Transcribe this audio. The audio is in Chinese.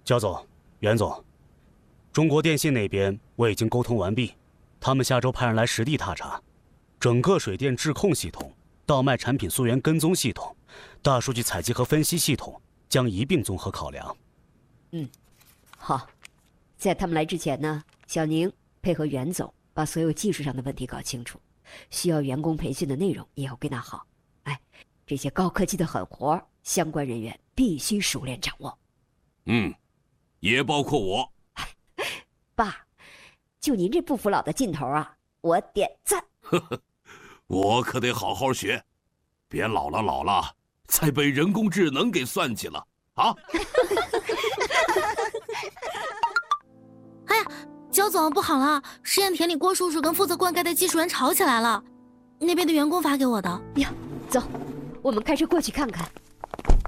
焦总、袁总，中国电信那边我已经沟通完毕，他们下周派人来实地踏查，整个水电质控系统、倒卖产品溯源跟踪系统、大数据采集和分析系统将一并综合考量。 好，在他们来之前呢，小宁配合袁总把所有技术上的问题搞清楚，需要员工培训的内容也要归纳好。这些高科技的狠活，相关人员必须熟练掌握。 也包括我。 爸，就您这不服老的劲头啊，我点赞。 我可得好好学，别老了再被人工智能给算计了啊！ 哎呀，焦总，不好了！实验田里郭叔叔跟负责灌溉的技术员吵起来了，那边的员工发给我的。 呀，走，我们开车过去看看。